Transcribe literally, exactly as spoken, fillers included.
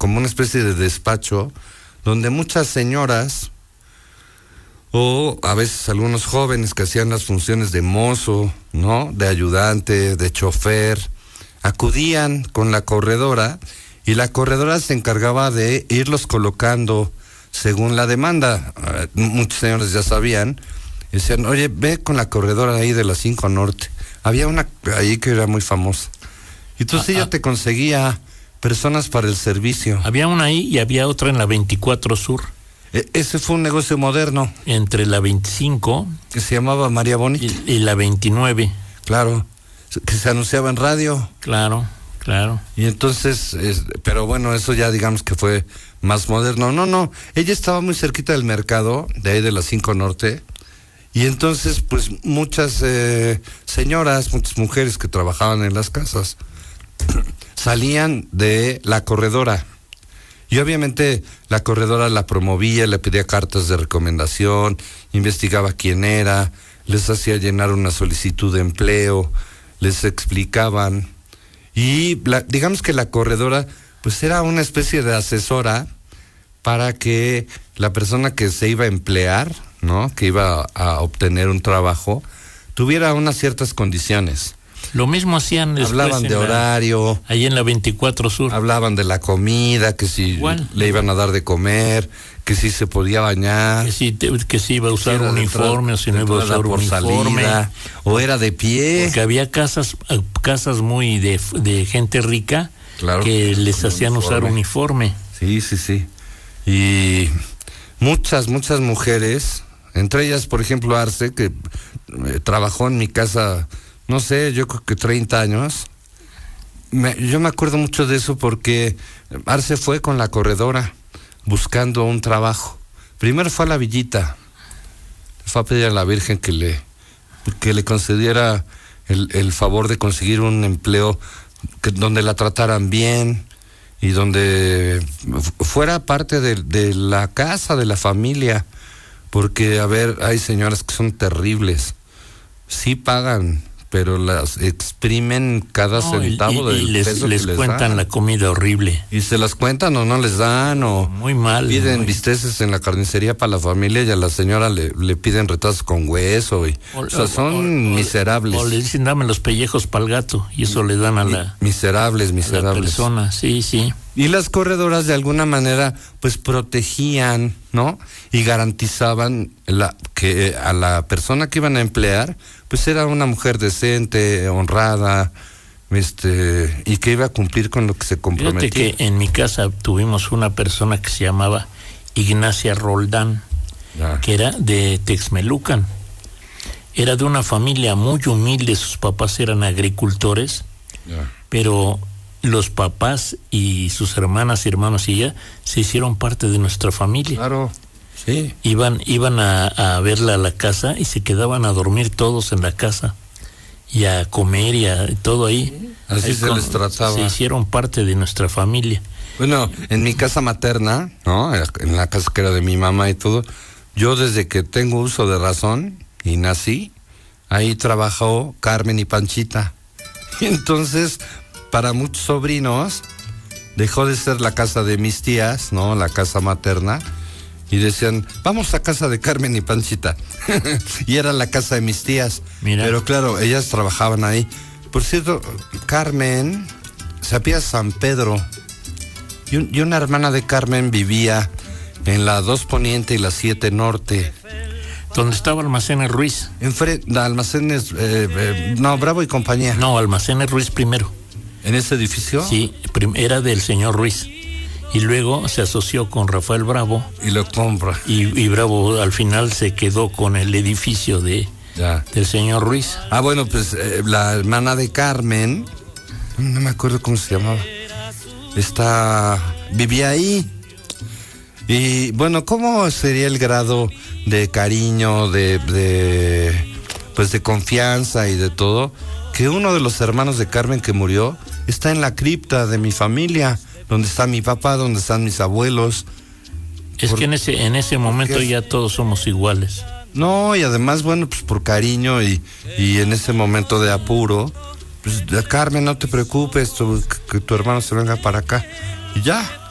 como una especie de despacho donde muchas señoras o a veces algunos jóvenes que hacían las funciones de mozo, ¿no? De ayudante, de chofer, acudían con la corredora y la corredora se encargaba de irlos colocando según la demanda. Uh, muchos señores ya sabían, y decían, oye, ve con la corredora ahí de la cinco Norte. Había una ahí que era muy famosa. Y entonces ah, ella ah. te conseguía personas para el servicio. Había una ahí y había otra en la veinticuatro Sur. E- ese fue un negocio moderno. Entre la veinticinco. Que se llamaba María Bonita. Y, y la veintinueve. Claro, que se anunciaba en radio. Claro, claro. Y entonces, es, pero bueno, eso ya digamos que fue más moderno. No, no, ella estaba muy cerquita del mercado, de ahí de la cinco Norte. Y entonces, pues muchas eh, señoras, muchas mujeres que trabajaban en las casas, salían de la corredora. Y obviamente la corredora la promovía, le pedía cartas de recomendación, investigaba quién era, les hacía llenar una solicitud de empleo, les explicaban. Y la, digamos que la corredora, pues era una especie de asesora para que la persona que se iba a emplear, ¿no? Que iba a obtener un trabajo, tuviera unas ciertas condiciones. Lo mismo hacían después. Hablaban de horario. La, ahí en la veinticuatro Sur. Hablaban de la comida, que si igual le iban a dar de comer, que si se podía bañar. Que si, te, que si iba a usar si uniforme o si no iba a usar por uniforme. Salida, o era de pie. Porque había casas casas muy de, de gente rica, claro, que les hacían uniforme. usar uniforme. Sí, sí, sí. Y muchas, muchas mujeres, entre ellas, por ejemplo, Arce, que eh, trabajó en mi casa, no sé, yo creo que treinta años. Me, yo me acuerdo mucho de eso porque Arce fue con la corredora buscando un trabajo. Primero fue a la villita, fue a pedir a la Virgen que le, que le concediera el, el favor de conseguir un empleo que, donde la trataran bien y donde fuera parte de, de la casa, de la familia. Porque, a ver, hay señoras que son terribles, sí pagan, pero las exprimen cada no, centavo y, y, del y les, peso les que les cuentan dan. La comida horrible. Y se las cuentan o no les dan, o muy mal. Piden muy... bisteces en la carnicería para la familia y a la señora le, le piden retazos con hueso. Y, o, o sea, son o, o, miserables. O le dicen, dame los pellejos para el gato, y eso le dan a la... Miserables, miserables. A la persona, sí, sí. Y las corredoras de alguna manera pues protegían, ¿no? Y garantizaban la, que a la persona que iban a emplear pues era una mujer decente, honrada, este, y que iba a cumplir con lo que se comprometía. Fíjate que en mi casa tuvimos una persona que se llamaba Ignacia Roldán, ya. que era de Texmelucan. Era de una familia muy humilde, sus papás eran agricultores, ya. pero los papás y sus hermanas y hermanos y ella se hicieron parte de nuestra familia. Claro, sí. Iban, iban a, a verla a la casa y se quedaban a dormir todos en la casa y a comer y a todo ahí. Así ahí se con, les trataba. Se hicieron parte de nuestra familia. Bueno, en mi casa materna, ¿no? En la casa que era de mi mamá y todo, yo desde que tengo uso de razón y nací, ahí trabajó Carmen y Panchita. Y entonces, para muchos sobrinos, dejó de ser la casa de mis tías, ¿no? La casa materna, y decían, vamos a casa de Carmen y Panchita. Y era la casa de mis tías. Mira. Pero claro, ellas trabajaban ahí. Por cierto, Carmen se apellida San Pedro, y, un, y una hermana de Carmen vivía en la dos Poniente y la siete Norte. ¿Dónde estaba Almacenes Ruiz? Enfrente, Almacenes, eh, eh, no, Bravo y compañía. No, Almacenes Ruiz primero. ¿En ese edificio? Sí, era del señor Ruiz. Y luego se asoció con Rafael Bravo. Y lo compra. Y, y Bravo al final se quedó con el edificio de ya. del señor Ruiz. Ah, bueno, pues eh, la hermana de Carmen, no me acuerdo cómo se llamaba, está, vivía ahí. Y bueno, ¿cómo sería el grado de cariño, de, de pues de confianza y de todo, que uno de los hermanos de Carmen que murió está en la cripta de mi familia, donde está mi papá, donde están mis abuelos? Es por, que en ese en ese momento ya todos somos iguales. No, y además, bueno, pues por cariño y, y en ese momento de apuro, pues Carmen, no te preocupes, tu, que, que tu hermano se venga para acá. Y ya.